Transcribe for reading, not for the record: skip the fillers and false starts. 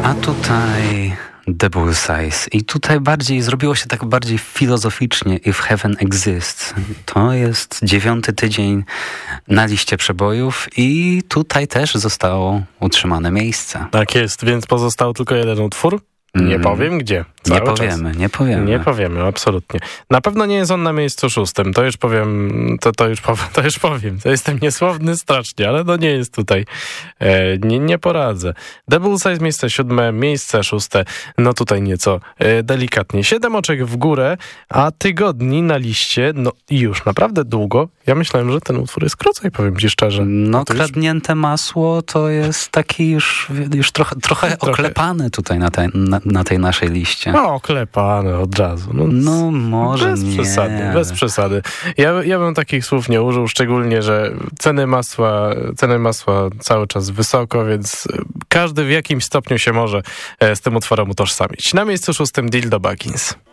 A tutaj The Bullseyes. I tutaj zrobiło się tak bardziej filozoficznie. If Heaven Exists. To jest 9. tydzień na liście przebojów i tutaj też zostało utrzymane miejsce. Tak jest, więc pozostał tylko jeden utwór. Nie powiem gdzie. Nie powiemy, absolutnie. Na pewno nie jest on na miejscu 6. To już powiem, to już powiem. To jestem niesłowny strasznie, ale no nie jest tutaj. Nie poradzę. The Bullseyes miejsce 7, miejsce 6. No tutaj nieco delikatnie. 7 oczek w górę, a tygodni na liście, no i już naprawdę długo. Ja myślałem, że ten utwór jest krócej, powiem ci szczerze. No kradnięte masło to jest taki już trochę oklepany tutaj na tej naszej liście. No, oklepane od razu. No może bez przesady. Ja bym takich słów nie użył, szczególnie, że ceny masła cały czas wysoko, więc każdy w jakimś stopniu się może z tym utworem utożsamić. Na miejscu 6 Dildo Baggins.